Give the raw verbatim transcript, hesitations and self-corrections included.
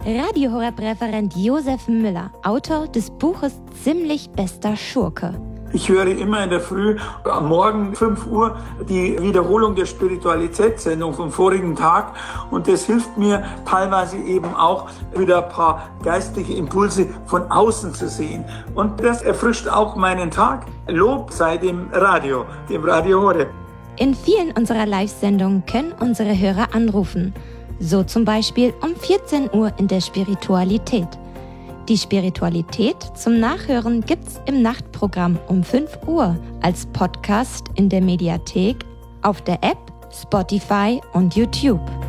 Radio Horeb-Referent Josef Müller, Autor des Buches Ziemlich bester Schurke. Ich höre immer in der Früh, am Morgen fünf Uhr, die Wiederholung der Spiritualitätssendung vom vorigen Tag. Und das hilft mir teilweise eben auch, wieder ein paar geistliche Impulse von außen zu sehen. Und das erfrischt auch meinen Tag. Lob sei dem Radio, dem Radio Horeb. In vielen unserer Live-Sendungen können unsere Hörer anrufen. So zum Beispiel um vierzehn Uhr in der Spiritualität. Die Spiritualität zum Nachhören gibt's im Nachtprogramm um fünf Uhr als Podcast in der Mediathek, auf der App, Spotify und YouTube.